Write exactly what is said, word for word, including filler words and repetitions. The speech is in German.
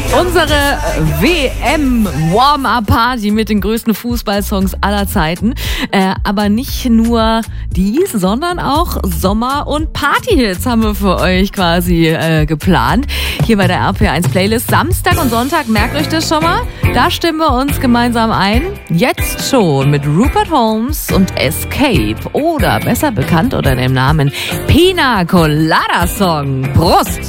Unsere W M-Warm-Up-Party mit den größten Fußballsongs aller Zeiten. Äh, aber nicht nur dies, sondern auch Sommer- und Partyhits haben wir für euch quasi äh, geplant. Hier bei der R P eins Playlist. Samstag und Sonntag, merkt euch das schon mal. Da stimmen wir uns gemeinsam ein. Jetzt schon mit Rupert Holmes und Escape. Oder besser bekannt unter dem Namen Pina Colada Song. Prost!